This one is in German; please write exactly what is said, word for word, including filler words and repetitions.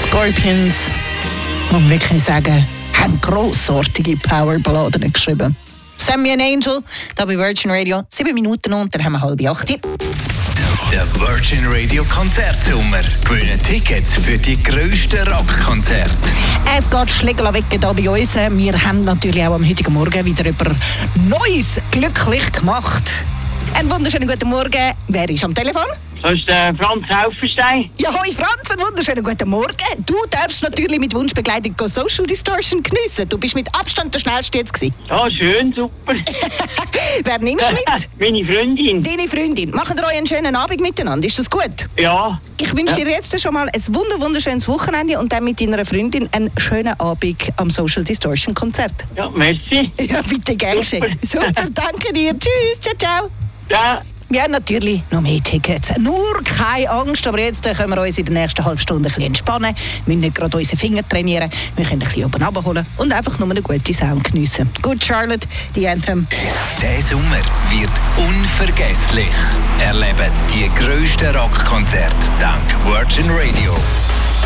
Scorpions, muss wirklich sagen, haben grossartige Powerballaden geschrieben. Sammy and Angel, da bei Virgin Radio, sieben Minuten und dann haben wir halb acht. Der Virgin Radio Konzertsommer. Gewinnen Tickets für die grössten Rockkonzerte. Es geht Schlägerl weg hier bei uns. Wir haben natürlich auch am heutigen Morgen wieder über Neues glücklich gemacht. Einen wunderschönen guten Morgen. Wer ist am Telefon? Das ist der Franz Helferstein. Ja, hoi Franz, einen wunderschönen guten Morgen. Du darfst natürlich mit Wunschbegleitung Social Distortion geniessen. Du bist mit Abstand der Schnellste jetzt gewesen. Ja, schön, super. Wer nimmst du mit? Meine Freundin. Deine Freundin. Machen wir euch einen schönen Abend miteinander, ist das gut? Ja. Ich wünsche ja. dir jetzt schon mal ein wunder wunderschönes Wochenende und dann mit deiner Freundin einen schönen Abend am Social Distortion Konzert. Ja, merci. Ja, bitte, gern geschehen. Super, danke dir. Tschüss, ciao, ciao. Ja. Ja, natürlich noch mehr Tickets. Nur keine Angst, aber jetzt können wir uns in der nächsten halben Stunde ein bisschen entspannen. Wir müssen nicht gerade unsere Finger trainieren. Wir können ein bisschen oben runterholen und einfach nur einen guten Sound geniessen. Gut, Charlotte, die Anthem. Der Sommer wird unvergesslich. Erlebt die grössten Rockkonzerte dank Virgin Radio.